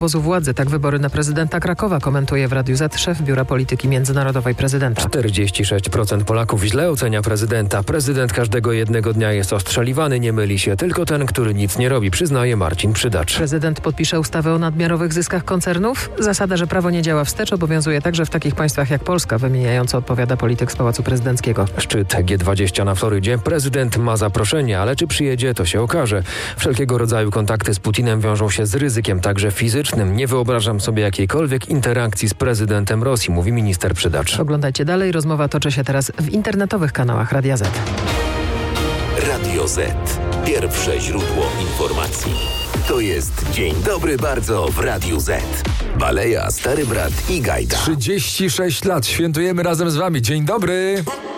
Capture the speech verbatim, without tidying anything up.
obozu władzy. Tak wybory na prezydenta Krakowa komentuje w Radiu Z szef Biura Polityki Międzynarodowej prezydenta. czterdzieści sześć procent Polaków źle ocenia prezydenta. Prezydent każdego jednego dnia jest ostrzeliwany, nie myli się tylko ten, który nic nie robi, przyznaje Marcin Przydacz. Prezydent podpisze ustawę o nadmiarowych zyskach koncernów. Zasada, że prawo nie działa wstecz, obowiązuje także w takich państwach jak Polska, wymieniająco odpowiada polityk z Pałacu Prezydenckiego. Szczyt G dwadzieścia na Florydzie. Prezydent ma zaproszenie, ale czy przyjedzie, to się okaże. Wszelkiego rodzaju kontakty z Putinem wiążą się z ryzykiem, także fizycznym. Nie wyobrażam sobie jakiejkolwiek interakcji z prezydentem Rosji, mówi minister Przydacz. Oglądajcie dalej. Rozmowa toczy się teraz w internetowych kanałach Radia Z. Radio Z. Pierwsze źródło informacji. To jest Dzień Dobry Bardzo w Radiu Z. Baleja, Stary Brat i Gajda. trzydzieści sześć lat świętujemy razem z wami. Dzień dobry!